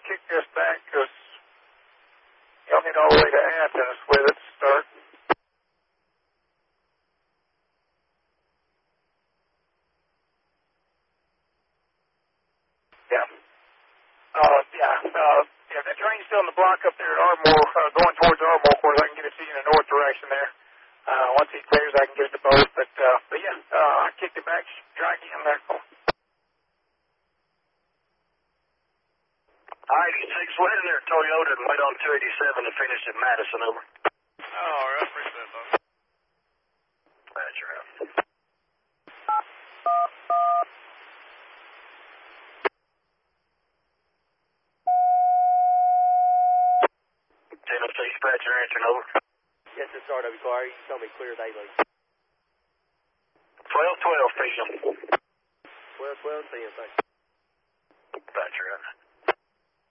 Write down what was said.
kick this back because y'all need all the way to Athens with it to start. Yeah, the train's still in the block up there at Ardmore, going towards Ardmore. Of course, I can get it to you in the north direction there. Once he clears, I can get it to both. But yeah, I kicked it back, try again there. All right, 86, we're heading there at Toyota and wait on 287 to finish at Madison, over. All right, appreciate that, Doc. That's right. 10-06, dispatcher answering, over. Yes, it's RWR. You told me clear daily. 12-12, PM. 12-12, see you, thanks.